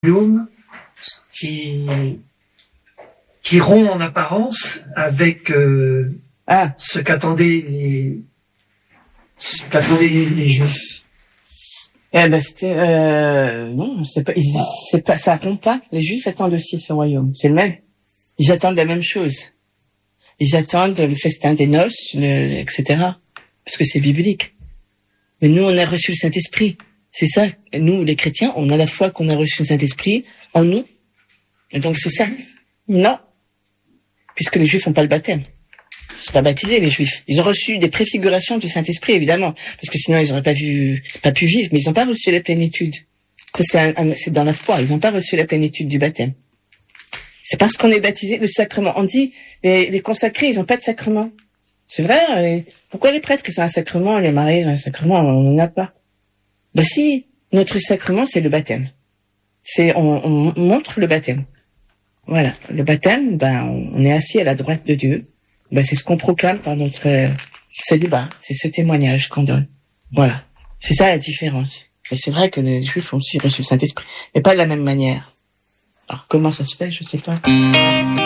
royaume qui rompt en apparence avec ce qu'attendaient les Juifs. Non, c'est pas, ça attend pas. Les Juifs attendent aussi ce royaume. C'est le même. Ils attendent la même chose. Ils attendent le festin des noces, etc. Parce que c'est biblique. Mais nous, on a reçu le Saint-Esprit. C'est ça. Nous, les chrétiens, on a la foi qu'on a reçu le Saint-Esprit en nous. Et donc, c'est ça. Non. Puisque les Juifs n'ont pas le baptême. Ils sont pas baptisés, les Juifs. Ils ont reçu des préfigurations du Saint-Esprit, évidemment. Parce que sinon, ils n'auraient pas pu vivre. Mais ils n'ont pas reçu la plénitude. Ça, c'est dans la foi. Ils n'ont pas reçu la plénitude du baptême. C'est parce qu'on est baptisé, le sacrement. On dit, les consacrés, ils n'ont pas de sacrement. C'est vrai. Pourquoi les prêtres qui sont un sacrement, les mariés ont un sacrement, on n'en a pas? Bah si, notre sacrement, c'est le baptême. On montre le baptême. Voilà. Le baptême, on est assis à la droite de Dieu. C'est ce qu'on proclame par notre célibat. C'est ce témoignage qu'on donne. Voilà. C'est ça la différence. Et c'est vrai que les Juifs ont aussi reçu le Saint-Esprit. Mais pas de la même manière. Alors, comment ça se fait, je sais pas.